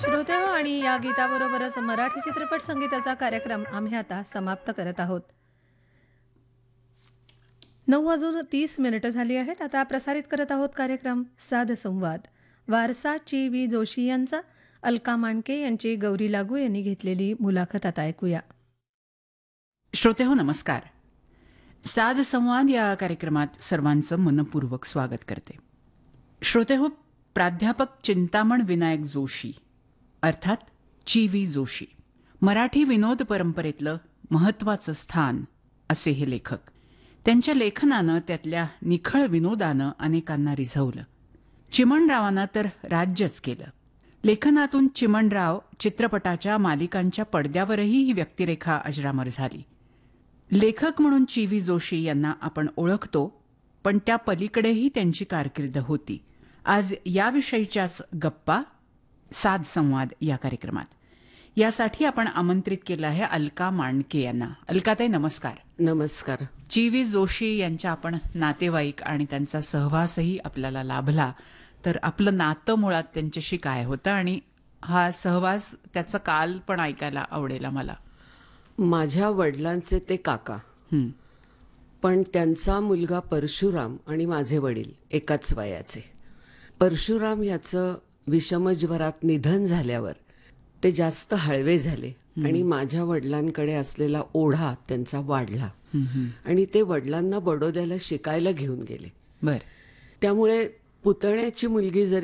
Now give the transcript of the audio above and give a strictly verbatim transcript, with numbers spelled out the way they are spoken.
श्रोते हो, आणि या गीताबरोबरच मराठी चित्रपट संगीताचा कार्यक्रम आम्ही आता समाप्त करत आहोत. नऊ वाजून तीस मिनिटं झाली आहेत. आता प्रसारित करत आहोत कार्यक्रम साध संवाद. वारसा ची व्ही जोशी यांचा अलका मांडके यांची गौरी लागू यांनी घेतलेली मुलाखत आता ऐकूया. श्रोते हो, नमस्कार. साध संवाद या कार्यक्रमात सर्वांचं मनपूर्वक स्वागत करते. श्रोते हो, प्राध्यापक चिंतामण विनायक जोशी अर्थात ची व्ही जोशी, मराठी विनोद परंपरेतलं महत्त्वाचं स्थान असे हे लेखक. त्यांच्या लेखनानं, त्यातल्या निखळ विनोदानं अनेकांना रिझवलं. चिमणरावांना तर राज्यच केलं. लेखनातून चिमणराव चित्रपटाच्या मालिकांच्या पडद्यावरही ही व्यक्तिरेखा अजरामर झाली. लेखक म्हणून ची व्ही जोशी यांना आपण ओळखतो, पण त्या पलीकडेही त्यांची कारकीर्द होती. आज याविषयीच्याच गप्पा साध संवाद या कार्यक्रमात. यासाठी आपण आमंत्रित केलं आहे अलका मांडके यांना. अलकाताई, नमस्कार. नमस्कार. ची व्ही जोशी यांच्या आपण नातेवाईक आणि त्यांचा सहवासही आपल्याला लाभला. तर आपलं नातं मुळात त्यांच्याशी काय होतं आणि हा सहवास, त्याचा काल पण ऐकायला आवडेल मला. माझ्या वडिलांचे ते काका, हं. पण त्यांचा मुलगा परशुराम आणि माझे वडील एकाच वयाचे. परशुराम याचं विषमज्वरात निधन झाल्यावर ते जास्त हळवे झाले आणि माझ्या वडिलांकडे असलेला ओढा त्यांचा वाढला आणि ते वडिलांना बडोद्याला शिकायला घेऊन गेले. बर. त्यामुळे पुतण्याची मुलगी जरी